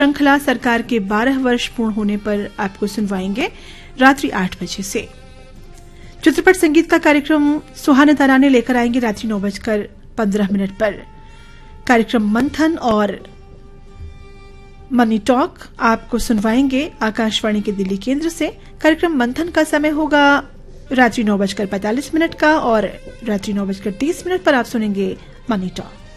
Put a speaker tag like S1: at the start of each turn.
S1: श्रृंखला सरकार के 12 वर्ष पूर्ण होने पर आपको सुनवाएंगे रात्रि 8 बजे से। चित्रपट संगीत का कार्यक्रम सुहाने तराने लेकर आएंगे रात्रि 9:15 पर। कार्यक्रम मंथन और मनी टॉक आपको सुनवाएंगे आकाशवाणी के दिल्ली केंद्र से। कार्यक्रम मंथन का समय होगा रात्रि 9:45 का और रात्रि 9:30 पर आप सुनेंगे मनी टॉक।